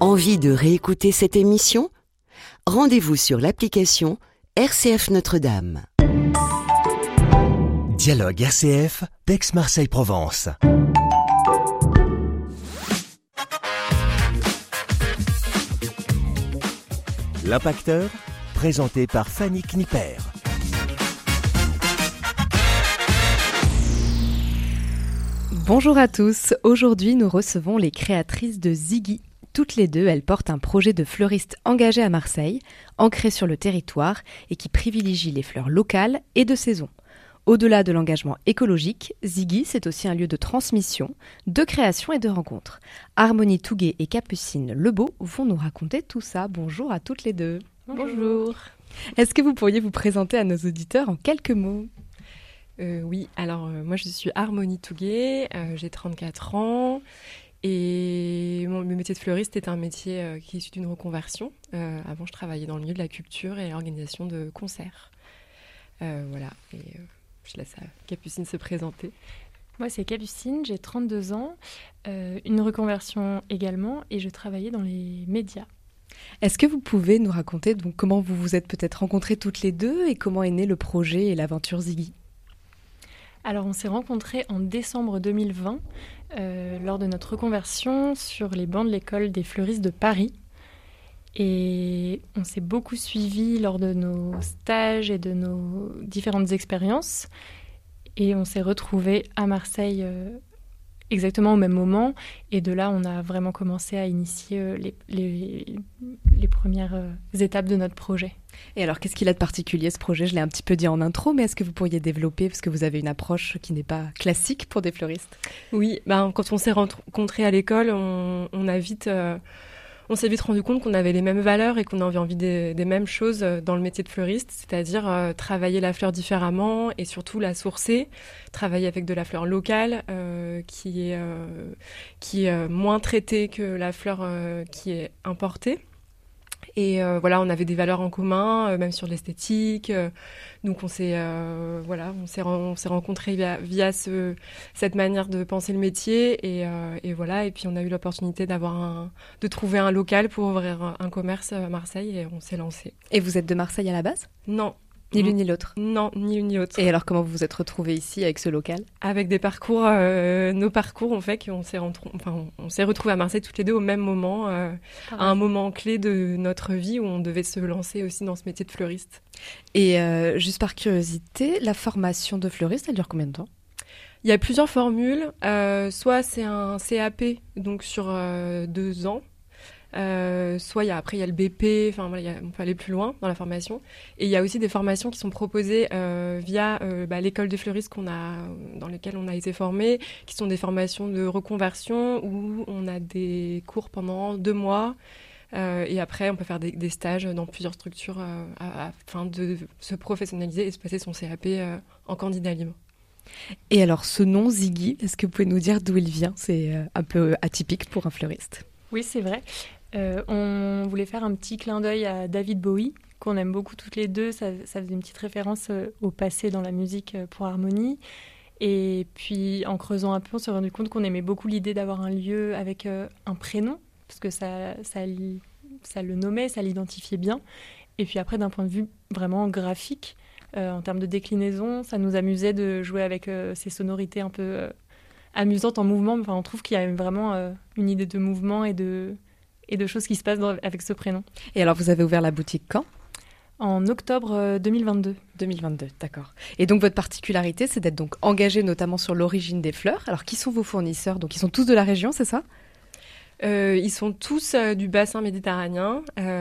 Envie de réécouter cette émission ? Rendez-vous sur l'application RCF Notre-Dame. Dialogue RCF, d'Aix-Marseille-Provence. L'Impacteur, présenté par Fanny Kniper. Bonjour à tous, aujourd'hui nous recevons les créatrices de Ziggy. Toutes les deux, elles portent un projet de fleuriste engagé à Marseille, ancré sur le territoire et qui privilégie les fleurs locales et de saison. Au-delà de l'engagement écologique, Ziggy, c'est aussi un lieu de transmission, de création et de rencontre. Harmonie Touguet et Capucine Lebeau vont nous raconter tout ça. Bonjour à toutes les deux. Bonjour. Est-ce que vous pourriez vous présenter à nos auditeurs en quelques mots ? Oui, alors moi je suis Harmonie Touguet, j'ai 34 ans et mon métier de fleuriste est un métier qui est issu d'une reconversion. Avant je travaillais dans le milieu de la culture et l'organisation de concerts. Voilà, et je laisse Capucine se présenter. Moi c'est Capucine, j'ai 32 ans, une reconversion également et je travaillais dans les médias. Est-ce que vous pouvez nous raconter donc comment vous vous êtes peut-être rencontrées toutes les deux et comment est né le projet et l'aventure Ziggy ? Alors on s'est rencontrés en décembre 2020 lors de notre reconversion sur les bancs de l'école des fleuristes de Paris. Et on s'est beaucoup suivis lors de nos stages et de nos différentes expériences. Et on s'est retrouvés à Marseille exactement au même moment. Et de là, on a vraiment commencé à initier les premières étapes de notre projet. Et alors, qu'est-ce qu'il a de particulier ce projet ? Je l'ai un petit peu dit en intro, mais est-ce que vous pourriez développer, parce que vous avez une approche qui n'est pas classique pour des fleuristes ? Oui, quand on s'est rencontrés à l'école, on s'est vite rendu compte qu'on avait les mêmes valeurs et qu'on avait envie des mêmes choses dans le métier de fleuriste, c'est-à-dire travailler la fleur différemment et surtout la sourcer, travailler avec de la fleur locale qui est moins traitée que la fleur qui est importée. Et voilà, on avait des valeurs en commun, même sur l'esthétique. Donc on s'est rencontrés via cette manière de penser le métier. Et voilà, et puis on a eu l'opportunité de trouver un local pour ouvrir un commerce à Marseille et on s'est lancé. Et vous êtes de Marseille à la base ? Non. Ni l'une ni l'autre ? Non, ni l'une ni l'autre. Et alors comment vous vous êtes retrouvés ici avec ce local ? Avec nos parcours ont fait qu'on s'est retrouvés à Marseille toutes les deux au même moment, à un moment clé de notre vie où on devait se lancer aussi dans ce métier de fleuriste. Et juste par curiosité, la formation de fleuriste, elle dure combien de temps ? Il y a plusieurs formules, soit c'est un CAP, donc sur 2 ans, soit il y a le BP, on peut aller plus loin dans la formation. Et il y a aussi des formations qui sont proposées via l'école des fleuristes dans lesquelles on a été formés, qui sont des formations de reconversion où on a des cours pendant 2 mois. Et après, on peut faire des stages dans plusieurs structures afin de se professionnaliser et se passer son CAP en candidat libre. Et alors, ce nom Ziggy, est-ce que vous pouvez nous dire d'où il vient ? C'est un peu atypique pour un fleuriste. Oui, c'est vrai. On voulait faire un petit clin d'œil à David Bowie, qu'on aime beaucoup toutes les deux. Ça faisait une petite référence au passé dans la musique pour Harmonie. Et puis, en creusant un peu, on s'est rendu compte qu'on aimait beaucoup l'idée d'avoir un lieu avec un prénom, parce que ça le nommait, ça l'identifiait bien. Et puis après, d'un point de vue vraiment graphique, en termes de déclinaison, ça nous amusait de jouer avec ces sonorités un peu amusantes en mouvement. Enfin, on trouve qu'il y a vraiment une idée de mouvement et de choses qui se passent avec ce prénom. Et alors, vous avez ouvert la boutique quand ? En octobre 2022. 2022, d'accord. Et donc, votre particularité, c'est d'être donc engagé notamment sur l'origine des fleurs. Alors, qui sont vos fournisseurs ? Donc, ils sont tous de la région, c'est ça ? Ils sont tous du bassin méditerranéen.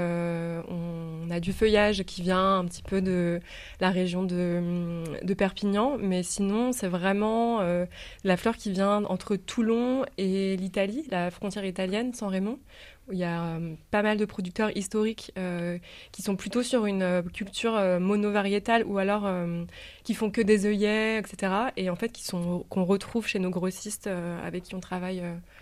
On a du feuillage qui vient un petit peu de la région de Perpignan, mais sinon c'est vraiment la fleur qui vient entre Toulon et l'Italie, la frontière italienne, San Remo. Il y a pas mal de producteurs historiques qui sont plutôt sur une culture monovariétale ou alors qui font que des œillets, etc. Et en fait qu'on retrouve chez nos grossistes avec qui on travaille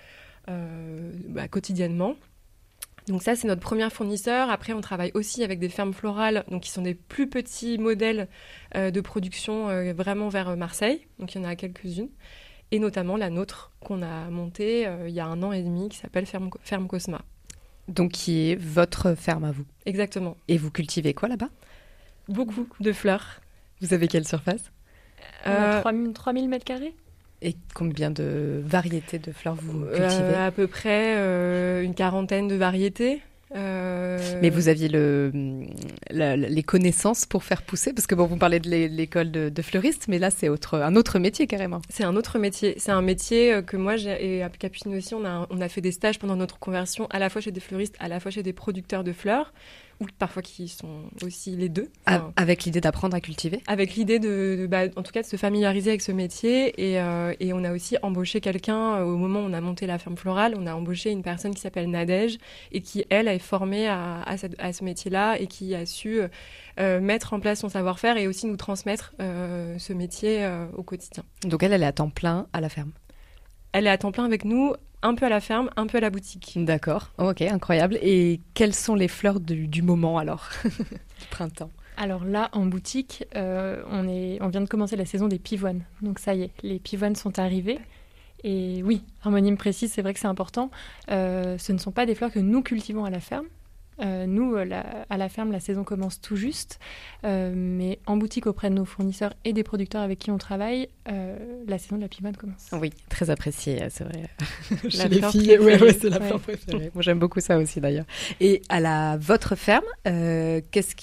quotidiennement. Donc ça, c'est notre premier fournisseur. Après, on travaille aussi avec des fermes florales, donc qui sont des plus petits modèles de production vraiment vers Marseille. Donc il y en a quelques-unes. Et notamment la nôtre qu'on a montée il y a 1 an et demi, qui s'appelle Ferme Cosma. Donc qui est votre ferme à vous. Exactement. Et vous cultivez quoi là-bas ? Beaucoup de fleurs. Vous avez quelle surface ? On a 3000 mètres carrés. Et combien de variétés de fleurs vous cultivez ? À peu près une quarantaine de variétés. Mais vous aviez les connaissances pour faire pousser, parce que bon, vous parlez de l'école de fleuriste, mais là c'est un autre métier carrément. C'est un autre métier. C'est un métier que moi et à Capucine aussi, on a fait des stages pendant notre conversion, à la fois chez des fleuristes, à la fois chez des producteurs de fleurs, ou parfois qui sont aussi les deux. Enfin, avec l'idée d'apprendre à cultiver ? Avec l'idée en tout cas de se familiariser avec ce métier. Et on a aussi embauché quelqu'un, au moment où on a monté la ferme florale, on a embauché une personne qui s'appelle Nadège et qui, elle, est formée à ce métier-là et qui a su mettre en place son savoir-faire et aussi nous transmettre ce métier au quotidien. Donc elle est à temps plein à la ferme ? Elle est à temps plein avec nous, un peu à la ferme, un peu à la boutique. D'accord, ok, incroyable. Et quelles sont les fleurs du moment alors, du printemps ? Alors là, en boutique, on vient de commencer la saison des pivoines. Donc ça y est, les pivoines sont arrivées. Et oui, Harmonie me précise, c'est vrai que c'est important. Ce ne sont pas des fleurs que nous cultivons à la ferme. Nous, à la ferme, la saison commence tout juste. Mais en boutique, auprès de nos fournisseurs et des producteurs avec qui on travaille, la saison de la pivoine commence. Oui, très appréciée, c'est vrai. Chez les filles, c'est la fleur préférée. Moi, j'aime beaucoup ça aussi, d'ailleurs. Et à votre ferme, qu'est-ce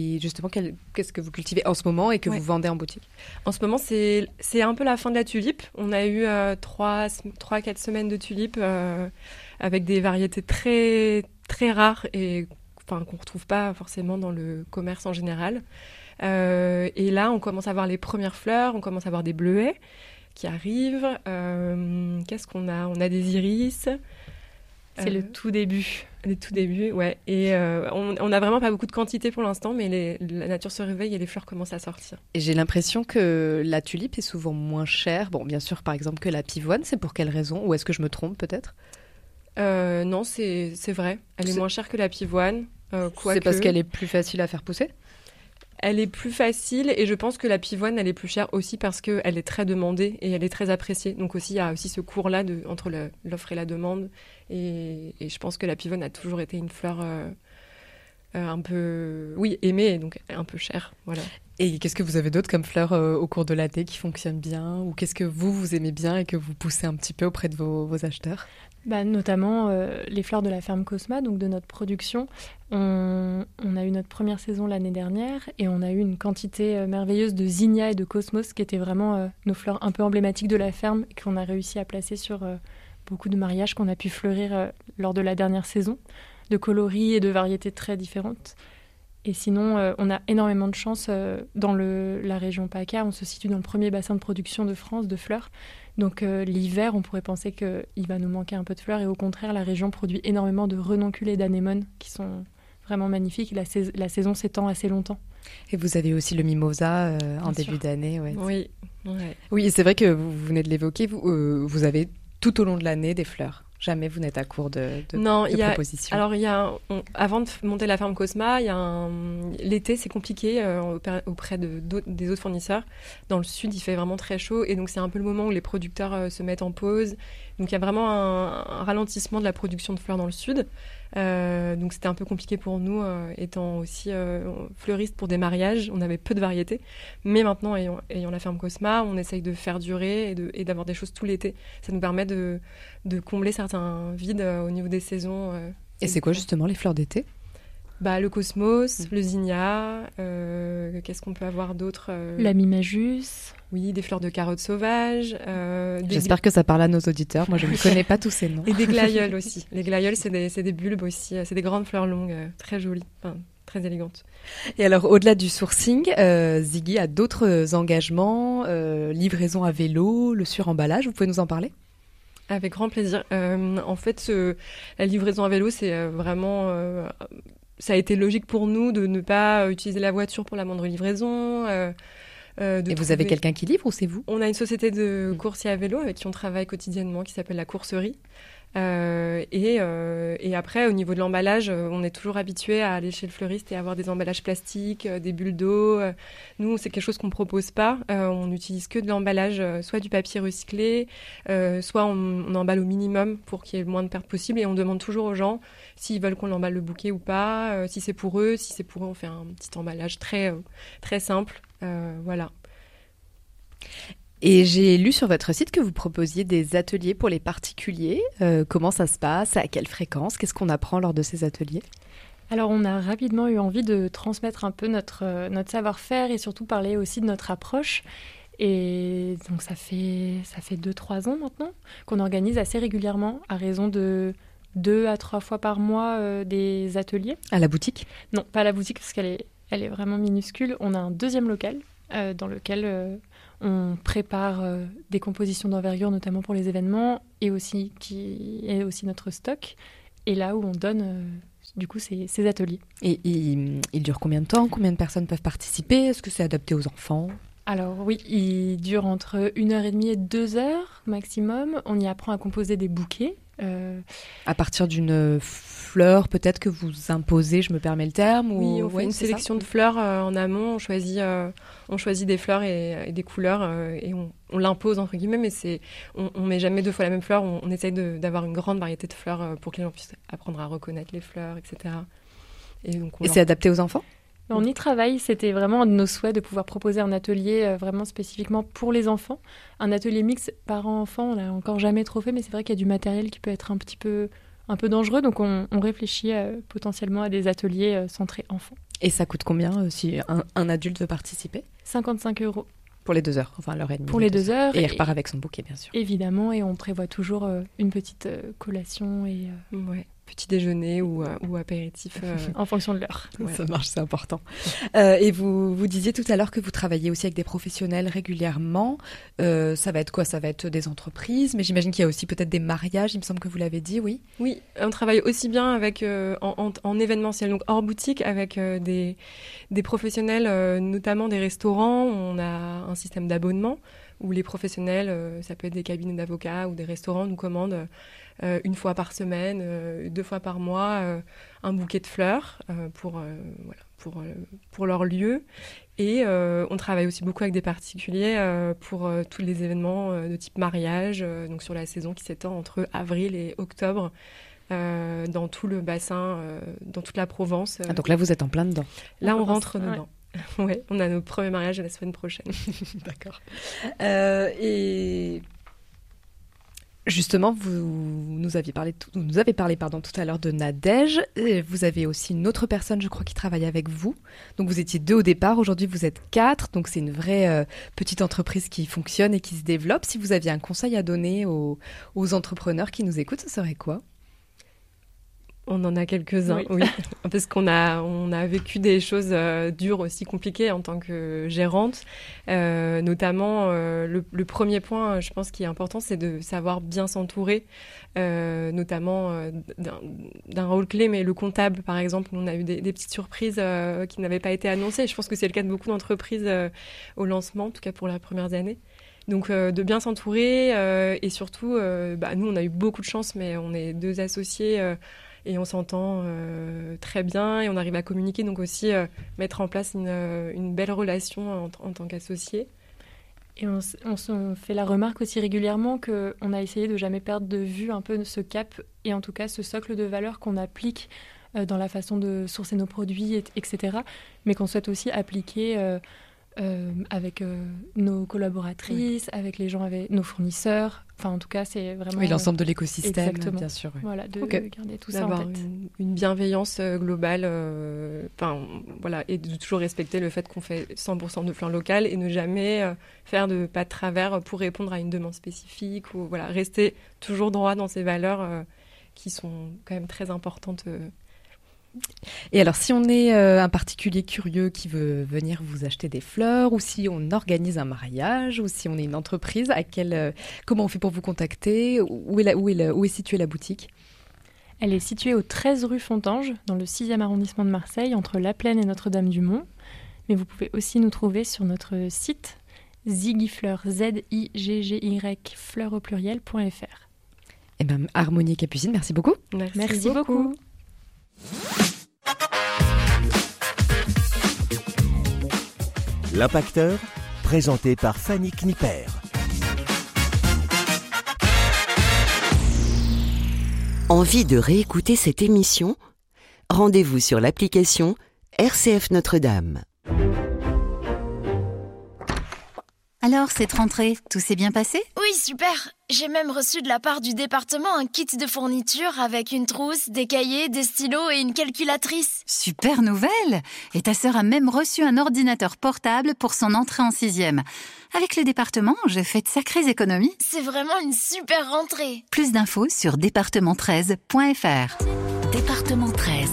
que vous cultivez en ce moment et que vous vendez en boutique ? En ce moment, c'est un peu la fin de la tulipe. On a eu 3-4 semaines de tulipes avec des variétés très, très rares et qu'on ne retrouve pas forcément dans le commerce en général. Et là, on commence à voir les premières fleurs, on commence à voir des bleuets qui arrivent. Qu'est-ce qu'on a ? On a des iris. C'est le tout début. Le tout début, ouais. Et on n'a vraiment pas beaucoup de quantité pour l'instant, mais la nature se réveille et les fleurs commencent à sortir. Et j'ai l'impression que la tulipe est souvent moins chère. Bon, bien sûr, par exemple, que la pivoine. C'est pour quelle raison ? Ou est-ce que je me trompe peut-être ? Non, c'est vrai. Elle est moins chère que la pivoine. C'est parce qu'elle est plus facile à faire pousser ? Elle est plus facile et je pense que la pivoine, elle est plus chère aussi parce qu'elle est très demandée et elle est très appréciée. Donc aussi, il y a aussi ce cours-là entre l'offre et la demande. Et je pense que la pivoine a toujours été une fleur un peu, aimée et donc un peu chère. Voilà. Et qu'est-ce que vous avez d'autre comme fleurs au cours de l'année qui fonctionnent bien ? Ou qu'est-ce que vous aimez bien et que vous poussez un petit peu auprès de vos acheteurs ? Notamment les fleurs de la ferme Cosma, donc de notre production. On a eu notre première saison l'année dernière et on a eu une quantité merveilleuse de zinnia et de cosmos qui étaient vraiment nos fleurs un peu emblématiques de la ferme et qu'on a réussi à placer sur beaucoup de mariages qu'on a pu fleurir lors de la dernière saison, de coloris et de variétés très différentes. Et sinon, on a énormément de chance dans la région PACA. On se situe dans le premier bassin de production de France de fleurs. Donc l'hiver, on pourrait penser qu'il va nous manquer un peu de fleurs. Et au contraire, la région produit énormément de renoncules et d'anémones qui sont vraiment magnifiques. La saison s'étend assez longtemps. Et vous avez aussi le mimosa en début sûr. d'année. Ouais. Oui. Ouais. Oui, c'est vrai que vous venez de l'évoquer. Vous avez tout au long de l'année des fleurs. Jamais vous n'êtes à court de propositions. Alors, avant de monter la ferme Cosma, l'été, c'est compliqué auprès des autres fournisseurs. Dans le sud, il fait vraiment très chaud. Et donc, c'est un peu le moment où les producteurs se mettent en pause. Donc, il y a vraiment un ralentissement de la production de fleurs dans le sud. Donc, c'était un peu compliqué pour nous, étant aussi fleuriste pour des mariages. On avait peu de variétés. Mais maintenant, ayant la ferme Cosma, on essaye de faire durer et d'avoir des choses tout l'été. Ça nous permet de combler certains vides au niveau des saisons. Et c'est quoi justement les fleurs d'été ? Le cosmos, le zinnia, qu'est-ce qu'on peut avoir d'autre La mimajus. Oui, des fleurs de carottes sauvages. J'espère que ça parle à nos auditeurs. Moi, je ne connais pas tous ces noms. Et des glaïeuls aussi. Les glaïeuls, c'est des bulbes aussi. C'est des grandes fleurs longues, très jolies, très élégantes. Et alors, au-delà du sourcing, Ziggy a d'autres engagements, livraison à vélo, le suremballage. Vous pouvez nous en parler ? Avec grand plaisir. En fait, la livraison à vélo, c'est vraiment... ça a été logique pour nous de ne pas utiliser la voiture pour la moindre livraison. Et vous avez quelqu'un qui livre ou c'est vous ? On a une société de coursiers à vélo avec qui on travaille quotidiennement qui s'appelle la Courserie. Et après, au niveau de l'emballage, on est toujours habitué à aller chez le fleuriste et avoir des emballages plastiques, des bulles d'eau. Nous, c'est quelque chose qu'on ne propose pas. On n'utilise que de l'emballage, soit du papier recyclé, soit on emballe au minimum pour qu'il y ait le moins de pertes possible. Et on demande toujours aux gens s'ils veulent qu'on emballe le bouquet ou pas, si c'est pour eux. Si c'est pour eux, on fait un petit emballage très, très simple. Voilà. Et j'ai lu sur votre site que vous proposiez des ateliers pour les particuliers. Comment ça se passe? À quelle fréquence? Qu'est-ce qu'on apprend lors de ces ateliers? Alors, on a rapidement eu envie de transmettre un peu notre savoir-faire et surtout parler aussi de notre approche. Et donc, ça fait 2-3 ans maintenant qu'on organise assez régulièrement, à raison de 2 à 3 fois par mois, des ateliers. À la boutique? Non, pas à la boutique, parce qu'elle est vraiment minuscule. On a un deuxième local dans lequel on prépare des compositions d'envergure, notamment pour les événements, et aussi qui est aussi notre stock. Et là où on donne du coup ces ateliers. Et il dure combien de temps? Combien de personnes peuvent participer? Est-ce que c'est adapté aux enfants? Alors oui, il dure entre 1h30 et 2h maximum. On y apprend à composer des bouquets. À partir d'une fleur peut-être que vous imposez, je me permets le terme? Oui, on fait une sélection de fleurs en amont. On choisit des fleurs et des couleurs et on l'impose entre guillemets, mais on met jamais 2 fois la même fleur. On essaye d'avoir une grande variété de fleurs pour que les gens puissent apprendre à reconnaître les fleurs, etc. Et c'est adapté aux enfants? On y travaille, c'était vraiment un de nos souhaits de pouvoir proposer un atelier vraiment spécifiquement pour les enfants. Un atelier mix parents-enfants, on l'a encore jamais trop fait, mais c'est vrai qu'il y a du matériel qui peut être un peu dangereux, donc on réfléchit potentiellement à des ateliers centrés enfants. Et ça coûte combien si un adulte veut participer? 55 €. Pour les 2 heures, enfin l'heure et demie. Pour les 2 heures. Et il repart avec son bouquet, bien sûr. Évidemment, et on prévoit toujours une petite collation et... Ouais. Petit déjeuner ou apéritif. En fonction de l'heure. Ouais. Ça marche, c'est important. Et vous disiez tout à l'heure que vous travaillez aussi avec des professionnels régulièrement. Ça va être quoi? Ça va être des entreprises, mais j'imagine qu'il y a aussi peut-être des mariages, il me semble que vous l'avez dit, oui? Oui, on travaille aussi bien avec, en événementiel, donc hors boutique, avec des professionnels, notamment des restaurants. On a un système d'abonnement où les professionnels, ça peut être des cabinets d'avocats ou des restaurants, nous commandent 1 fois par semaine, 2 fois par mois, un bouquet de fleurs pour leur lieu. Et on travaille aussi beaucoup avec des particuliers pour tous les événements de type mariage, donc sur la saison qui s'étend entre avril et octobre. Dans tout le bassin, dans toute la Provence. Donc là, vous êtes en plein dedans. Là, on rentre dedans. Ouais, on a nos premiers mariages la semaine prochaine. D'accord. Et justement, vous nous avez parlé tout à l'heure de Nadège. Vous avez aussi une autre personne, je crois, qui travaille avec vous. Donc vous étiez 2 au départ, aujourd'hui vous êtes 4. Donc c'est une vraie petite entreprise qui fonctionne et qui se développe. Si vous aviez un conseil à donner aux entrepreneurs qui nous écoutent, ce serait quoi? On en a quelques-uns, oui. Parce qu'on a vécu des choses dures aussi, compliquées en tant que gérante. Notamment, le premier point, je pense, qui est important, c'est de savoir bien s'entourer, notamment d'un rôle clé, mais le comptable, par exemple. On a eu des petites surprises qui n'avaient pas été annoncées. Je pense que c'est le cas de beaucoup d'entreprises au lancement, en tout cas pour les premières années. Donc, de bien s'entourer et surtout, nous, on a eu beaucoup de chance, mais on est 2 associés et on s'entend très bien et on arrive à communiquer, donc aussi mettre en place une belle relation en tant qu'associé. Et on se fait la remarque aussi régulièrement qu'on a essayé de jamais perdre de vue un peu ce cap et en tout cas ce socle de valeurs qu'on applique dans la façon de sourcer nos produits, etc. Mais qu'on souhaite aussi appliquer avec nos collaboratrices, avec les gens, avec nos fournisseurs. Enfin, en tout cas, c'est vraiment... Oui, l'ensemble de l'écosystème, exactement. Bien sûr. Oui. Voilà, de garder tout ça en tête. Une bienveillance globale, et de toujours respecter le fait qu'on fait 100% de fleurs locales et ne jamais faire de pas de travers pour répondre à une demande spécifique ou rester toujours droit dans ces valeurs qui sont quand même très importantes. Et alors, si on est un particulier curieux qui veut venir vous acheter des fleurs, ou si on organise un mariage, ou si on est une entreprise, comment on fait pour vous contacter? Où est située la boutique? Elle est située au 13 rue Fontanges, dans le 6e arrondissement de Marseille, entre La Plaine et Notre-Dame-du-Mont. Mais vous pouvez aussi nous trouver sur notre site ziggyfleurs, ZIGGY, fleurs au pluriel.fr. Eh ben, Harmonie et Capucine, merci beaucoup. Merci beaucoup. L'Impacteur, présenté par Fanny Kniper. Envie de réécouter cette émission ? Rendez-vous sur l'application RCF Notre-Dame. Alors, cette rentrée, tout s'est bien passé ? Oui, super. J'ai même reçu de la part du département un kit de fourniture avec une trousse, des cahiers, des stylos et une calculatrice. Super nouvelle ! Et ta sœur a même reçu un ordinateur portable pour son entrée en 6e. Avec le département, j'ai fait de sacrées économies. C'est vraiment une super rentrée. Plus d'infos sur département13.fr. Département 13.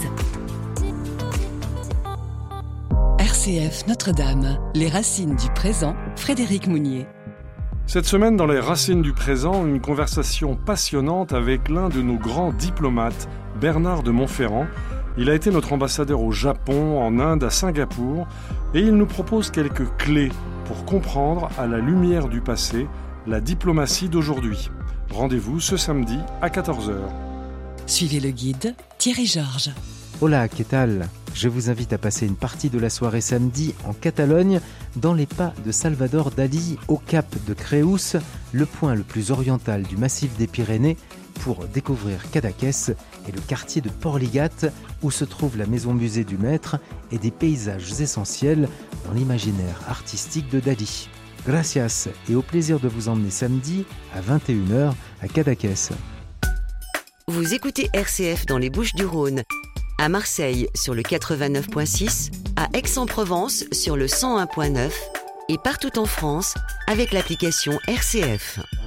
RCF Notre-Dame, les racines du présent, Frédéric Mounier. Cette semaine, dans les racines du présent, une conversation passionnante avec l'un de nos grands diplomates, Bernard de Montferrand. Il a été notre ambassadeur au Japon, en Inde, à Singapour, et il nous propose quelques clés pour comprendre, à la lumière du passé, la diplomatie d'aujourd'hui. Rendez-vous ce samedi à 14h. Suivez le guide Thierry Georges. Hola, ¿qué tal ? Je vous invite à passer une partie de la soirée samedi en Catalogne, dans les pas de Salvador Dalí, au cap de Creus, le point le plus oriental du massif des Pyrénées, pour découvrir Cadaqués et le quartier de Porligat, où se trouve la maison-musée du maître et des paysages essentiels dans l'imaginaire artistique de Dalí. Gracias et au plaisir de vous emmener samedi à 21h à Cadaqués. Vous écoutez RCF dans les Bouches-du-Rhône, à Marseille sur le 89.6, à Aix-en-Provence sur le 101.9 et partout en France avec l'application RCF.